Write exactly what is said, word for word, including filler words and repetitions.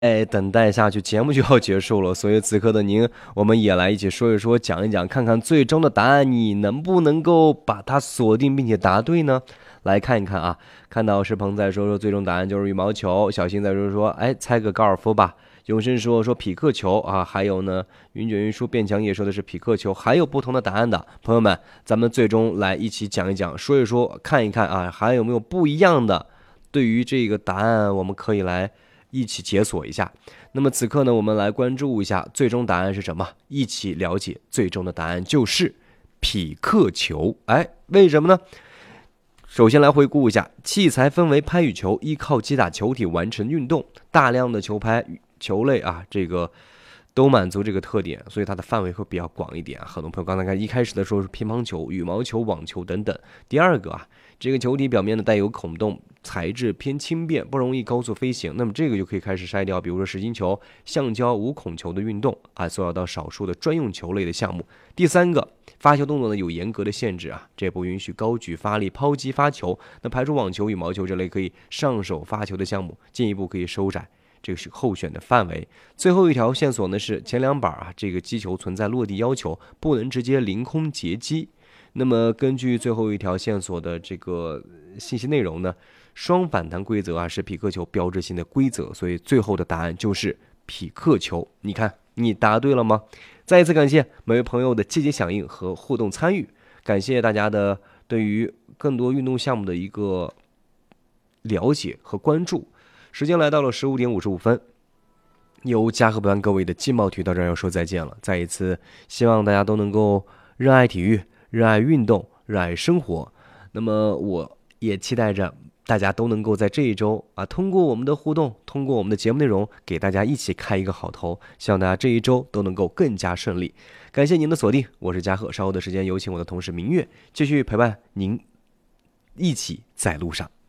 哎，等待下去，节目就要结束了，所以此刻的您，我们也来一起说一说，讲一讲，看看最终的答案，你能不能够把它锁定并且答对呢？来看一看啊，看到石鹏在说说最终答案就是羽毛球，小新在说说，哎，猜个高尔夫吧。永生说说匹克球啊，还有呢，云卷云舒变强也说的是匹克球，还有不同的答案的朋友们，咱们最终来一起讲一讲，说一说，看一看啊，还有没有不一样的？对于这个答案，我们可以来一起解锁一下。那么此刻呢，我们来关注一下最终答案是什么，一起了解最终的答案就是匹克球。哎，为什么呢？首先来回顾一下，器材分为拍羽球，依靠击打球体完成运动，大量的球拍球类啊，这个都满足这个特点，所以它的范围会比较广一点啊。很多朋友刚才看一开始的时候是乒乓球、羽毛球、网球等等。第二个啊，这个球体表面呢带有孔洞，材质偏轻便，不容易高速飞行。那么这个就可以开始筛掉，比如说实心球、橡胶、无孔球的运动啊，缩小到少数的专用球类的项目。第三个，发球动作呢有严格的限制啊，这不允许高举发力、抛击发球。那排除网球、羽毛球这类可以上手发球的项目，进一步可以收窄这个是候选的范围。最后一条线索呢是前两板啊，这个击球存在落地要求，不能直接凌空截击。那么根据最后一条线索的这个信息内容呢，双反弹规则啊是匹克球标志性的规则，所以最后的答案就是匹克球。你看，你答对了吗？再一次感谢每位朋友的积极响应和互动参与，感谢大家的对于更多运动项目的一个了解和关注。时间来到了十五点五十五分，由嘉禾班各位的劲爆体育到这儿要说再见了。再一次希望大家都能够热爱体育，热爱运动，热爱生活。那么我也期待着大家都能够在这一周啊，通过我们的互动，通过我们的节目内容，给大家一起开一个好头。希望大家这一周都能够更加顺利。感谢您的锁定，我是嘉禾。稍后的时间有请我的同事明月继续陪伴您，一起在路上。